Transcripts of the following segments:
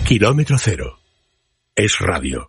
Kilómetro Cero. Es radio.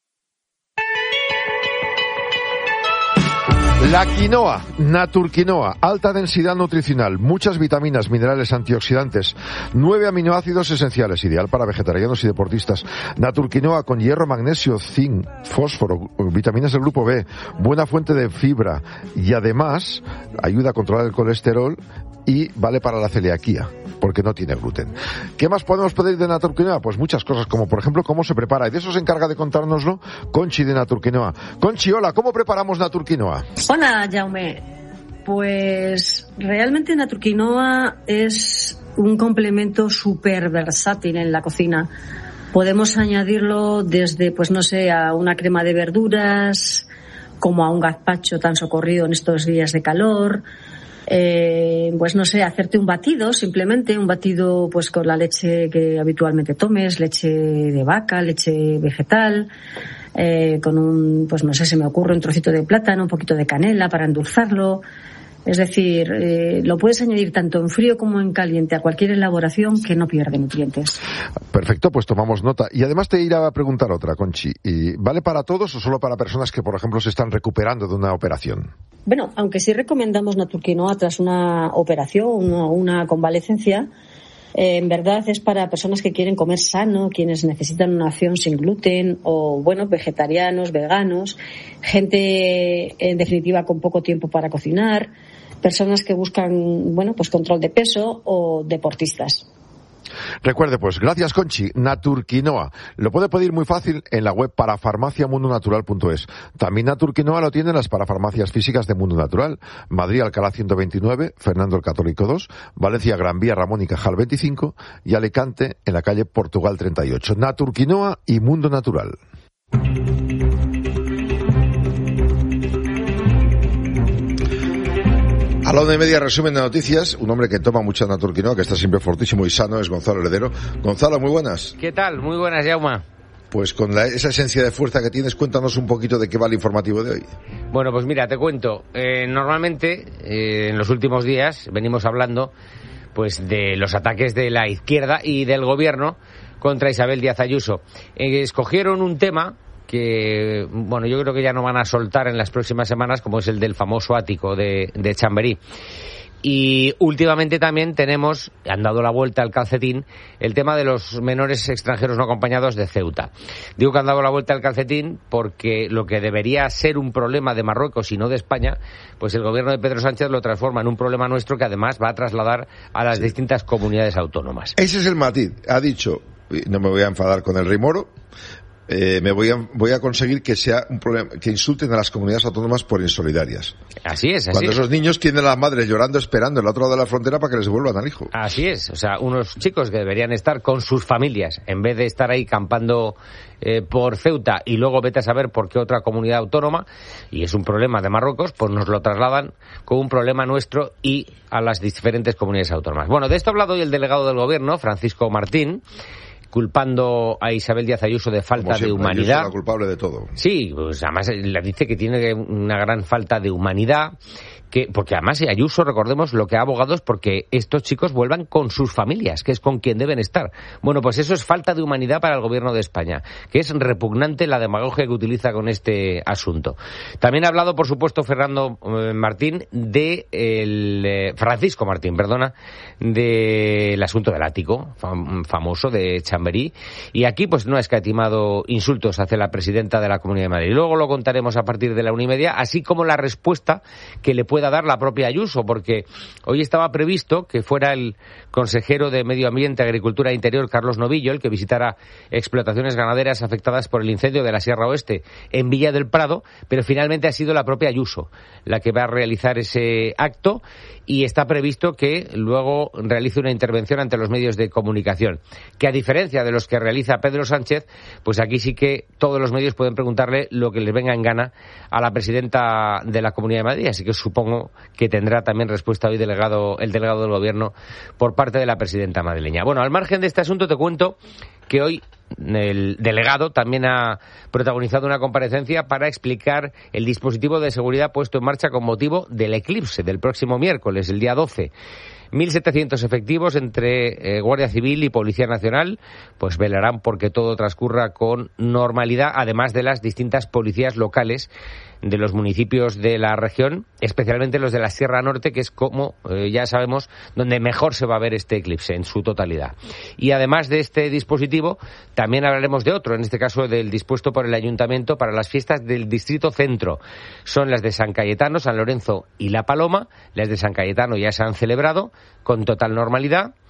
La quinoa, naturquinoa, alta densidad nutricional, muchas vitaminas, minerales, antioxidantes, 9 aminoácidos esenciales, ideal para vegetarianos y deportistas. Naturquinoa con hierro, magnesio, zinc, fósforo, vitaminas del grupo B, buena fuente de fibra y además ayuda a controlar el colesterol y vale para la celiaquía, porque no tiene gluten. ¿Qué más podemos pedir de naturquinoa? Pues muchas cosas, como por ejemplo cómo se prepara, y de eso se encarga de contárnoslo Conchi de Naturquinoa. Conchi, hola, ¿cómo preparamos naturquinoa? Hola, Jaume. Pues realmente naturquinoa es un complemento súper versátil en la cocina. Podemos añadirlo desde, pues no sé, a una crema de verduras, como a un gazpacho tan socorrido en estos días de calor. Pues no sé, hacerte un batido, simplemente un batido pues con la leche que habitualmente tomes, leche de vaca, leche vegetal, con un, pues no sé, se me ocurre un trocito de plátano, un poquito de canela para endulzarlo. Es decir, lo puedes añadir tanto en frío como en caliente a cualquier elaboración que no pierde nutrientes. Perfecto, pues tomamos nota. Y además te iré a preguntar otra, Conchi. ¿Vale para todos o solo para personas que, por ejemplo, se están recuperando de una operación? Bueno, aunque sí recomendamos naturquinoa tras una operación o una convalecencia, en verdad es para personas que quieren comer sano, quienes necesitan una opción sin gluten o, bueno, vegetarianos, veganos, gente, en definitiva, con poco tiempo para cocinar, personas que buscan, bueno, pues control de peso o deportistas. Recuerde, pues, gracias, Conchi, naturquinoa. Lo puede pedir muy fácil en la web parafarmaciamundonatural.es. También naturquinoa lo tienen las parafarmacias físicas de Mundo Natural. Madrid, Alcalá 129, Fernando el Católico 2, Valencia, Gran Vía, Ramón y Cajal 25 y Alicante en la calle Portugal 38. Naturquinoa y Mundo Natural. A la 1:30, resumen de noticias. Un hombre que toma mucha naturquinoa, que está siempre fortísimo y sano, es Gonzalo Heredero. Gonzalo, muy buenas. ¿Qué tal? Muy buenas, Jaume. Pues con esa esencia de fuerza que tienes, cuéntanos un poquito de qué va el informativo de hoy. Bueno, pues mira, te cuento. Normalmente, en los últimos días, venimos hablando pues de los ataques de la izquierda y del gobierno contra Isabel Díaz Ayuso. Escogieron un tema que, bueno, yo creo que ya no van a soltar en las próximas semanas, como es el del famoso ático de Chamberí. Y últimamente también tenemos, han dado la vuelta al calcetín, el tema de los menores extranjeros no acompañados de Ceuta. Digo que han dado la vuelta al calcetín porque lo que debería ser un problema de Marruecos y no de España, pues el gobierno de Pedro Sánchez lo transforma en un problema nuestro que además va a trasladar a las distintas comunidades autónomas. Ese es el matiz. Ha dicho, no me voy a enfadar con el rey Moro, voy a conseguir que sea un problema, que insulten a las comunidades autónomas por insolidarias. Así es, así Cuando es. Esos niños tienen a las madres llorando, esperando en el otro lado de la frontera para que les devuelvan al hijo. Así es, o sea, unos chicos que deberían estar con sus familias, en vez de estar ahí campando por Ceuta y luego vete a saber por qué otra comunidad autónoma, y es un problema de Marruecos, pues nos lo trasladan como un problema nuestro y a las diferentes comunidades autónomas. Bueno, de esto ha hablado hoy el delegado del gobierno, Francisco Martín, culpando a Isabel Díaz Ayuso de falta de humanidad. Es la culpable de todo. Sí, pues además le dice que tiene una gran falta de humanidad, porque además Ayuso, recordemos, lo que ha abogado es porque estos chicos vuelvan con sus familias, que es con quien deben estar. Bueno, pues eso es falta de humanidad para el gobierno de España, que es repugnante la demagogia que utiliza con este asunto. También ha hablado, por supuesto, Francisco Martín, del asunto del ático, famoso de Chamberí, y aquí pues no ha escatimado insultos hacia la presidenta de la Comunidad de Madrid. Luego lo contaremos a partir de la 1:30, así como la respuesta que le pueda dar la propia Ayuso, porque hoy estaba previsto que fuera el consejero de Medio Ambiente, Agricultura e Interior, Carlos Novillo, el que visitara explotaciones ganaderas afectadas por el incendio de la Sierra Oeste en Villa del Prado, pero finalmente ha sido la propia Ayuso la que va a realizar ese acto y está previsto que luego realice una intervención ante los medios de comunicación, que a diferencia de los que realiza Pedro Sánchez, pues aquí sí que todos los medios pueden preguntarle lo que les venga en gana a la presidenta de la Comunidad de Madrid, así que supongo que tendrá también respuesta hoy el delegado del gobierno por parte de la presidenta madrileña. Bueno, al margen de este asunto te cuento que hoy el delegado también ha protagonizado una comparecencia para explicar el dispositivo de seguridad puesto en marcha con motivo del eclipse del próximo miércoles, el día 12. 1.700 efectivos entre Guardia Civil y Policía Nacional pues velarán porque todo transcurra con normalidad, además de las distintas policías locales de los municipios de la región, especialmente los de la Sierra Norte, que es como ya sabemos donde mejor se va a ver este eclipse en su totalidad. Y además de este dispositivo, también hablaremos de otro, en este caso del dispuesto por el Ayuntamiento para las fiestas del Distrito Centro. Son las de San Cayetano, San Lorenzo y La Paloma. Las de San Cayetano ya se han celebrado con total normalidad.